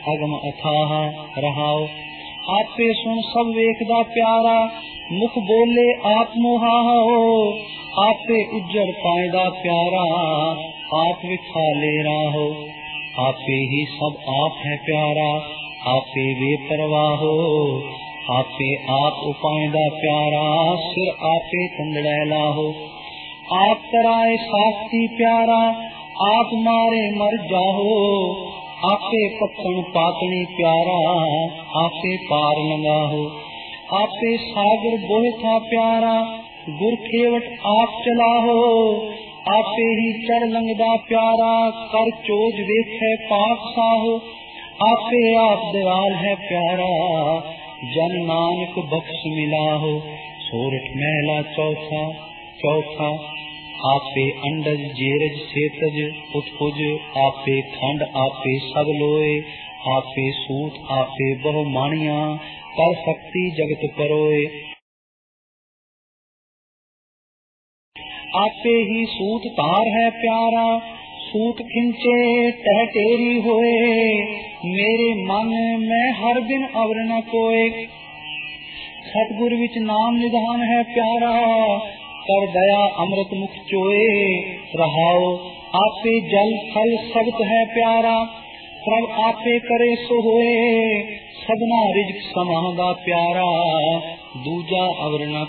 अगम अथाह रहाओ। आपे सुन सब वेखदा प्यारा, मुख बोले आप मुहाओ। आपे उज्जड़ पाएदा प्यारा, आप विखा ले राहो। आपे ही सब आप है प्यारा, आपे बेपरवाहो। आपे आप उपाएदा प्यारा, सिर आपे कंदड़े लाहो। आप कराए सास्ती प्यारा, आप मारे मर जाहो। आपे पत्तन पातनी प्यारा, आपे पार लंगाहो। आपे सागर बोहे था प्यारा, गुर खेवट आप चलाहो। आपे ही चढ़ लंगदा प्यारा, कर चोज वेखे पाक साहो। आपे आप दयाल है प्यारा, जन नानक बख्श मिलाहो। सोरठ महला चौथा चौथा। आपे अंडज जेरज सेतज उत्पुज। आपे खंड आपे सब लोए। आपे सूत आपे बहु माणिया, कर शक्ति जगत परोए। आपे ही सूत तार है प्यारा, सूत खिंचे टह टेरी होए। मेरे मन में हर बिन अवर न कोए। सतगुर विच नाम निधान है प्यारा, कर दया अमृत मुख चोए। रहाओ आपे जल फल सबत है प्यारा, प्रभ आपे करे सो होए। सबना रिज्क समादा प्यारा, दूजा अवर न